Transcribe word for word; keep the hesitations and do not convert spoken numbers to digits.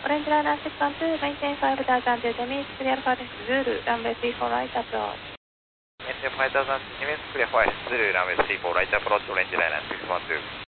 Orange Liner six one two, maintain five thousand to Demi, clear for Zulu, runway three four right approach. Maintain five thousand, Demi, clear for Zulu, runway three four right approach, Orange Liner six one two.